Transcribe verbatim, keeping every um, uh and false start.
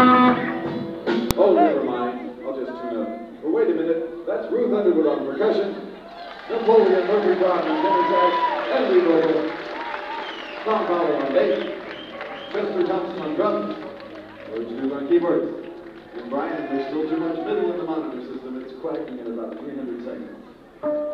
Oh, never mind. I'll just tune up. But wait a minute. That's Ruth Underwood on percussion, Napoleon Murphy Brown on tenor sax, and lead vocal, Tom Fowler on bass, Chester Thompson on drums, George Duke on keyboards. And Brian, there's still too much middle in the monitor system. It's quacking at about three hundred seconds.